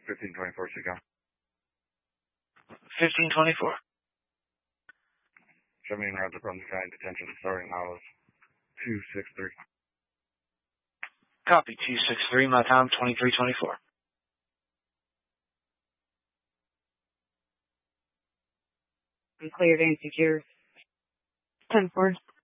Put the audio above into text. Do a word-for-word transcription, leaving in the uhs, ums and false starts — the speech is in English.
fifteen twenty-four, Chico. fifteen twenty-four. Show me in route to Brumley County Detention starting hours two six three. Copy, two six three, my time twenty-three twenty-four. I'm cleared and secure. ten four.